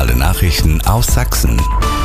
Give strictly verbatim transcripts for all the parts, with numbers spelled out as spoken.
Regionale Nachrichten aus Sachsen.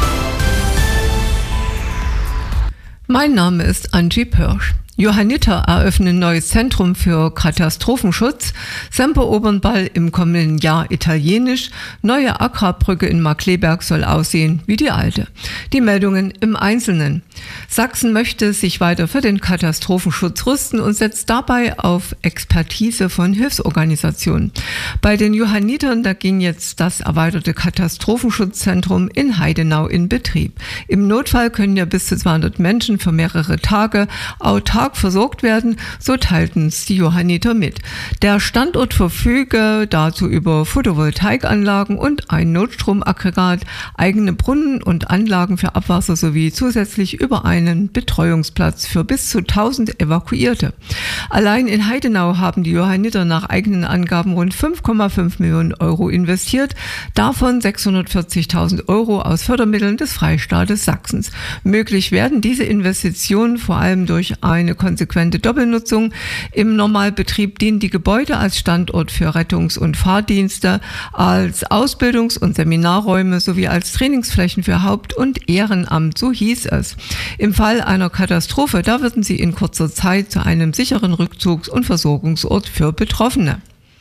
Mein Name ist Angie Pörsch. Johanniter eröffnen neues Zentrum für Katastrophenschutz, Semper-Obernball im kommenden Jahr italienisch, neue Agrarbrücke in Markkleeberg soll aussehen wie die alte. Die Meldungen im Einzelnen. Sachsen möchte sich weiter für den Katastrophenschutz rüsten und setzt dabei auf Expertise von Hilfsorganisationen. Bei den Johannitern, da ging jetzt das erweiterte Katastrophenschutzzentrum in Heidenau in Betrieb. Im Notfall können ja bis zu zweihundert Menschen für mehrere Tage autark versorgt werden, so teilten es die Johanniter mit. Der Standort verfüge dazu über Photovoltaikanlagen und ein Notstromaggregat, eigene Brunnen und Anlagen für Abwasser sowie zusätzlich über einen Betreuungsplatz für bis zu tausend Evakuierte. Allein in Heidenau haben die Johanniter nach eigenen Angaben rund fünf Komma fünf Millionen Euro investiert, davon sechshundertvierzigtausend Euro aus Fördermitteln des Freistaates Sachsens. Möglich werden diese Investitionen vor allem durch eine konsequente Doppelnutzung. Im Normalbetrieb dienen die Gebäude als Standort für Rettungs- und Fahrdienste, als Ausbildungs- und Seminarräume sowie als Trainingsflächen für Haupt- und Ehrenamt, so hieß es. Im Fall einer Katastrophe, da würden sie in kurzer Zeit zu einem sicheren Rückzugs- und Versorgungsort für Betroffene.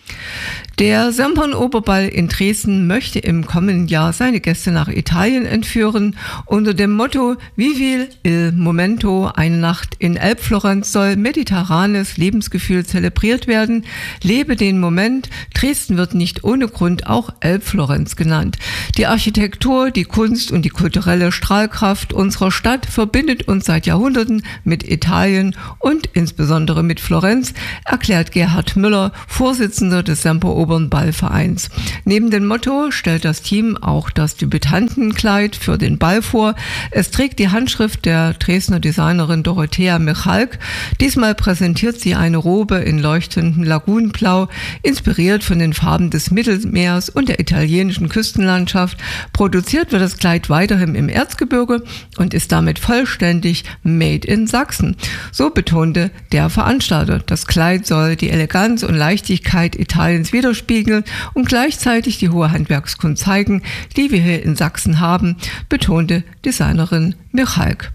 Der Semper-Obernball in Dresden möchte im kommenden Jahr seine Gäste nach Italien entführen. Unter dem Motto Vivi il Momento, eine Nacht in Elbflorenz, soll mediterranes Lebensgefühl zelebriert werden. Lebe den Moment. Dresden wird nicht ohne Grund auch Elbflorenz genannt. Die Architektur, die Kunst und die kulturelle Strahlkraft unserer Stadt verbindet uns seit Jahrhunderten mit Italien und insbesondere mit Florenz, erklärt Gerhard Müller, Vorsitzender des Semper-Obernball-Vereins. Neben dem Motto stellt das Team auch das Debütantenkleid für den Ball vor. Es trägt die Handschrift der Dresdner Designerin Dorothea Michalk. Diesmal präsentiert sie eine Robe in leuchtendem Lagunenblau, inspiriert von den Farben des Mittelmeers und der italienischen Küstenlandschaft. Produziert wird das Kleid weiterhin im Erzgebirge und ist damit vollständig made in Sachsen. So betonte der Veranstalter. Das Kleid soll die Eleganz und Leichtigkeit Italiens widerspiegeln und gleichzeitig die hohe Handwerkskunst zeigen, die wir hier in Sachsen haben, betonte Designerin Michalk.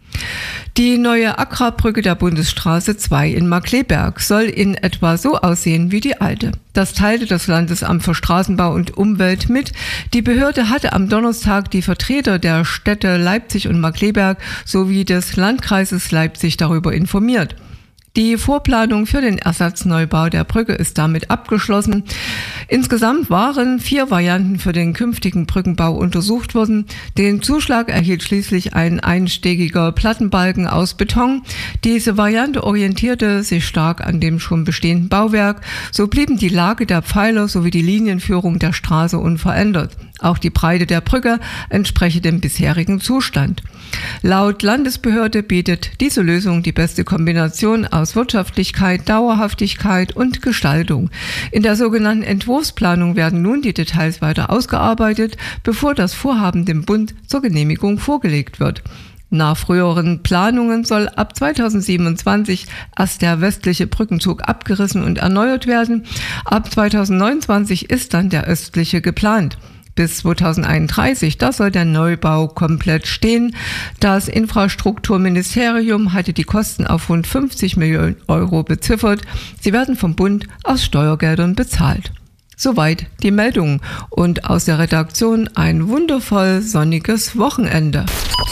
Die neue Agrarbrücke der Bundesstraße zwei in Markkleeberg soll in etwa so aussehen wie die alte. Das teilte das Landesamt für Straßenbau und Umwelt mit. Die Behörde hatte am Donnerstag die Vertreter der Städte Leipzig und Markkleeberg sowie des Landkreises Leipzig darüber informiert. Die Vorplanung für den Ersatzneubau der Brücke ist damit abgeschlossen. Insgesamt waren vier Varianten für den künftigen Brückenbau untersucht worden. Den Zuschlag erhielt schließlich ein einsteggiger Plattenbalken aus Beton. Diese Variante orientierte sich stark an dem schon bestehenden Bauwerk. So blieben die Lage der Pfeiler sowie die Linienführung der Straße unverändert. Auch die Breite der Brücke entspreche dem bisherigen Zustand. Laut Landesbehörde bietet diese Lösung die beste Kombination aus Wirtschaftlichkeit, Dauerhaftigkeit und Gestaltung. In der sogenannten Entwurfsplanung werden nun die Details weiter ausgearbeitet, bevor das Vorhaben dem Bund zur Genehmigung vorgelegt wird. Nach früheren Planungen soll ab zweitausendsiebenundzwanzig erst der westliche Brückenzug abgerissen und erneuert werden. Ab zweitausendneunundzwanzig ist dann der östliche geplant. Bis zweitausendeinunddreißig, da soll der Neubau komplett stehen. Das Infrastrukturministerium hatte die Kosten auf rund fünfzig Millionen Euro beziffert. Sie werden vom Bund aus Steuergeldern bezahlt. Soweit die Meldung und aus der Redaktion ein wundervoll sonniges Wochenende.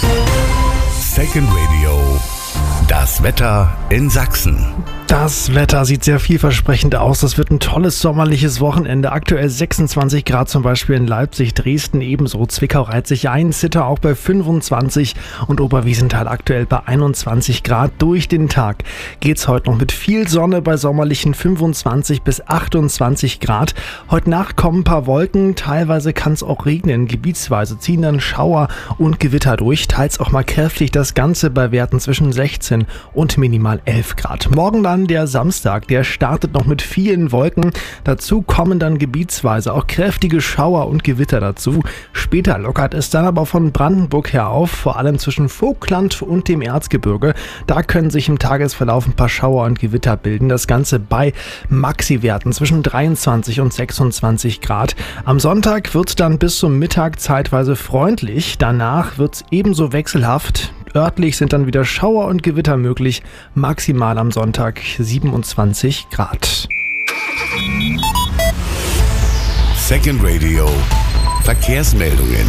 Second Radio. Das Wetter in Sachsen. Das Wetter sieht sehr vielversprechend aus. Das wird ein tolles sommerliches Wochenende. Aktuell sechsundzwanzig Grad zum Beispiel in Leipzig, Dresden ebenso. Zwickau reiht sich ein, Zitter auch bei fünfundzwanzig und Oberwiesenthal aktuell bei einundzwanzig Grad. Durch den Tag geht's heute noch mit viel Sonne bei sommerlichen fünfundzwanzig bis achtundzwanzig Grad. Heute Nacht kommen ein paar Wolken. Teilweise kann es auch regnen. Gebietsweise ziehen dann Schauer und Gewitter durch. Teils auch mal kräftig. Das Ganze bei Werten zwischen sechzehn und minimal elf Grad. Morgen dann dann der Samstag, der startet noch mit vielen Wolken. Dazu kommen dann gebietsweise auch kräftige Schauer und Gewitter dazu. Später lockert es dann aber von Brandenburg her auf, vor allem zwischen Vogtland und dem Erzgebirge. Da können sich im Tagesverlauf ein paar Schauer und Gewitter bilden. Das Ganze bei Maxi-Werten zwischen dreiundzwanzig und sechsundzwanzig Grad. Am Sonntag wird es dann bis zum Mittag zeitweise freundlich. Danach wird es ebenso wechselhaft. Örtlich sind dann wieder Schauer und Gewitter möglich. Maximal am Sonntag siebenundzwanzig Grad. Second Radio Verkehrsmeldungen.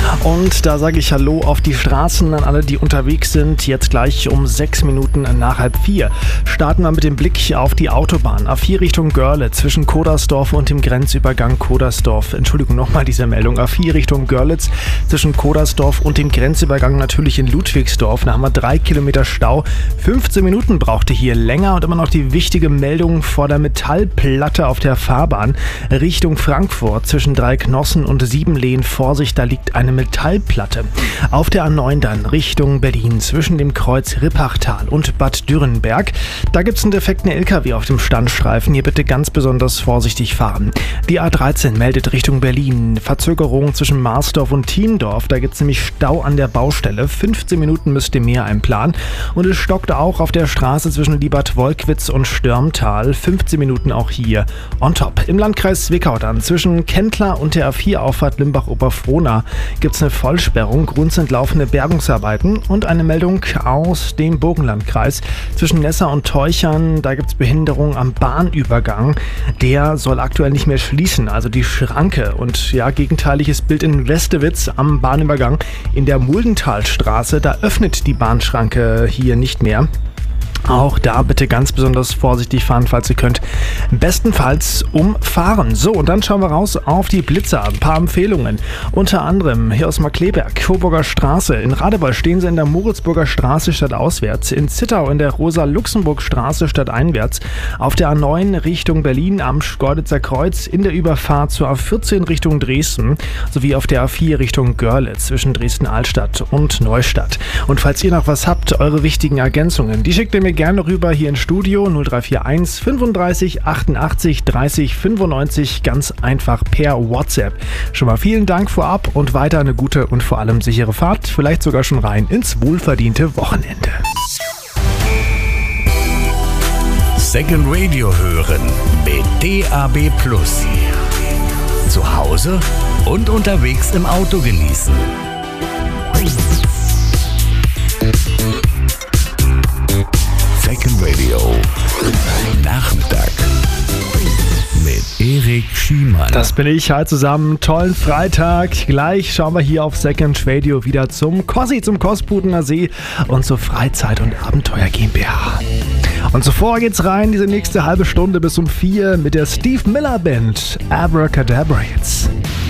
Und da sage ich Hallo auf die Straßen an alle, die unterwegs sind. Jetzt gleich um sechs Minuten nach halb vier. Starten wir mit dem Blick auf die Autobahn. A vier Richtung Görlitz zwischen Kodersdorf und dem Grenzübergang Kodersdorf. Entschuldigung, nochmal diese Meldung. A vier Richtung Görlitz zwischen Kodersdorf und dem Grenzübergang natürlich in Ludwigsdorf. Da haben wir drei Kilometer Stau. fünfzehn Minuten brauchte hier länger und immer noch die wichtige Meldung vor der Metallplatte auf der Fahrbahn. Richtung Frankfurt zwischen Dreiknossen und Siebenlehen. Vorsicht, da liegt eine Metallplatte. Auf der A neun dann Richtung Berlin zwischen dem Kreuz Rippachtal und Bad Dürrenberg. Da gibt es einen defekten L K W auf dem Standstreifen. Hier bitte ganz besonders vorsichtig fahren. Die A dreizehn meldet Richtung Berlin. Verzögerung zwischen Marsdorf und Thiendorf. Da gibt es nämlich Stau an der Baustelle. fünfzehn Minuten müsst ihr mehr einplanen. Und es stockt auch auf der Straße zwischen Liebert-Wolkwitz und Störmtal. fünfzehn Minuten auch hier on top. Im Landkreis Zwickau dann zwischen Kentler und der A vier Auffahrt Limbach-Oberfrohna gibt es eine Vollsperrung, Grund sind laufende Bergungsarbeiten und eine Meldung aus dem Burgenlandkreis. Zwischen Nessa und Teuchern, da gibt es Behinderung am Bahnübergang. Der soll aktuell nicht mehr schließen, also die Schranke. Und ja, gegenteiliges Bild in Westewitz am Bahnübergang in der Muldenthalstraße. Da öffnet die Bahnschranke hier nicht mehr. Auch da bitte ganz besonders vorsichtig fahren, falls ihr könnt. Bestenfalls umfahren. So, und dann schauen wir raus auf die Blitzer. Ein paar Empfehlungen. Unter anderem hier aus Markleberg, Coburger Straße. In Radebeul stehen sie in der Moritzburger Straße stadtauswärts. In Zittau in der Rosa-Luxemburg-Straße stadteinwärts. Auf der A neun Richtung Berlin am Schkeuditzer Kreuz. In der Überfahrt zur A vierzehn Richtung Dresden. Sowie auf der A vier Richtung Görlitz zwischen Dresden-Altstadt und Neustadt. Und falls ihr noch was habt, eure wichtigen Ergänzungen, die schickt ihr mir gerne rüber hier ins Studio null drei vier eins fünfunddreißig achtundachtzig dreißig fünfundneunzig, ganz einfach per WhatsApp. Schon mal vielen Dank vorab und weiter eine gute und vor allem sichere Fahrt, vielleicht sogar schon rein ins wohlverdiente Wochenende. Second Radio hören mit D A B Plus. Zu Hause und unterwegs im Auto genießen. Second Radio Nachmittag mit Erik Schiemann. Das bin ich. Hi zusammen. Tollen Freitag. Gleich schauen wir hier auf Second Radio wieder zum Kossi, zum Kospudener See und zur Freizeit- und Abenteuer GmbH. Und zuvor geht's rein, diese nächste halbe Stunde bis um vier mit der Steve Miller Band. Abracadabra jetzt.